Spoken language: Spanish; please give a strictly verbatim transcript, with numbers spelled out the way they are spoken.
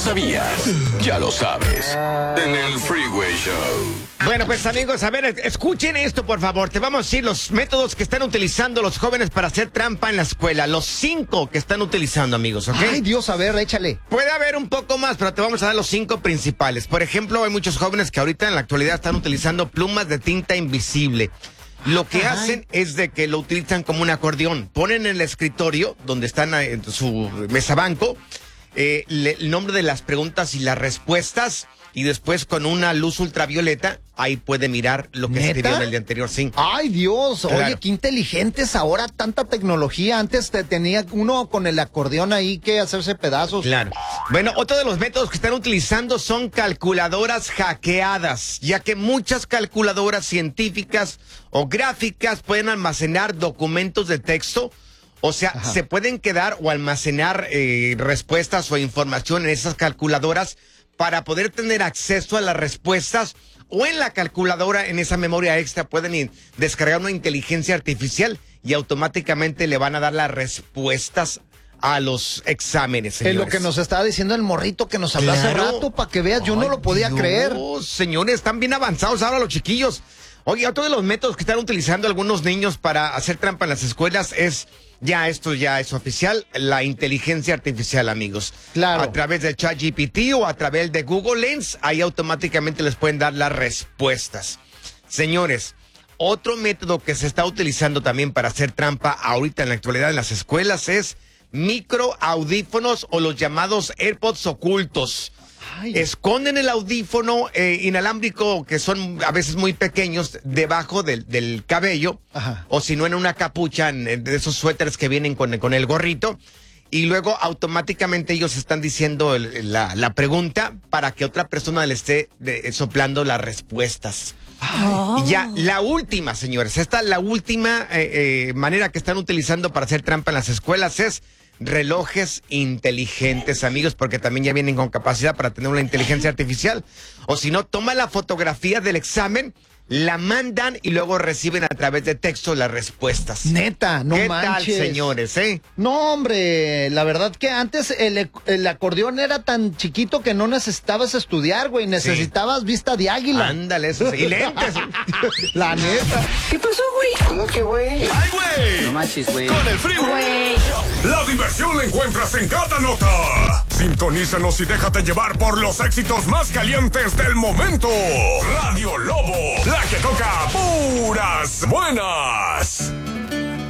sabías? Ya lo sabes. En el Freeway Show. Bueno, pues amigos, a ver, escuchen esto, por favor. Te vamos a decir los métodos que están utilizando los jóvenes para hacer trampa en la escuela. Los cinco que están utilizando, amigos, ¿ok? Ay, Dios, a ver, échale. Puede haber un poco más, pero te vamos a dar los cinco principales. Por ejemplo, hay muchos jóvenes que ahorita en la actualidad están utilizando plumas de tinta invisible. Lo que Ay. hacen es de que lo utilizan como un acordeón. Ponen en el escritorio, donde están en su mesa banco, eh, le, el nombre de las preguntas y las respuestas, y después con una luz ultravioleta, ahí puede mirar lo que ¿Neta? escribió en el día anterior, sí. Ay, Dios, Claro. oye, qué inteligentes ahora, tanta tecnología. Antes te tenía uno con el acordeón ahí que hacerse pedazos. Claro. Bueno, otro de los métodos que están utilizando son calculadoras hackeadas, ya que muchas calculadoras científicas o gráficas pueden almacenar documentos de texto. O sea, Ajá. se pueden quedar o almacenar eh, respuestas o información en esas calculadoras para poder tener acceso a las respuestas, o en la calculadora, en esa memoria extra, pueden ir, descargar una inteligencia artificial y automáticamente le van a dar las respuestas a los exámenes, Es señores. lo que nos estaba diciendo el morrito que nos habló hace Claro. rato, para que veas, yo no Ay, lo podía Dios, creer. Señores, están bien avanzados ahora los chiquillos. Oye, otro de los métodos que están utilizando algunos niños para hacer trampa en las escuelas es, ya esto ya es oficial, la inteligencia artificial, amigos. Claro. A través de ChatGPT o a través de Google Lens, ahí automáticamente les pueden dar las respuestas. Señores, otro método que se está utilizando también para hacer trampa ahorita en la actualidad en las escuelas es micro audífonos o los llamados AirPods ocultos. Ay. Esconden el audífono eh, inalámbrico, que son a veces muy pequeños, debajo del, del cabello, Ajá. o si no en una capucha, en, en de esos suéteres que vienen con, con el gorrito, y luego automáticamente ellos están diciendo el- la, la pregunta para que otra persona le esté de- soplando las respuestas. Y ya, la última, señores, esta la última eh, eh, manera que están utilizando para hacer trampa en las escuelas es relojes inteligentes, amigos, porque también ya vienen con capacidad para tener una inteligencia artificial. O si no, toma la fotografía del examen, la mandan y luego reciben a través de texto las respuestas. Neta, no ¿Qué manches. tal, señores, eh? No, hombre, la verdad que antes el, ec- el acordeón era tan chiquito que no necesitabas estudiar, güey, necesitabas vista de águila. Ándale, eso sí. Y lentes. La neta. ¿Qué pasó, güey? ¿Cómo que, güey? ¡Ay, güey! No manches, güey. Con el Freeway Show. La diversión la encuentras en cada nota. Sintonízanos y déjate llevar por los éxitos más calientes del momento. Radio Lobo, la que toca puras buenas.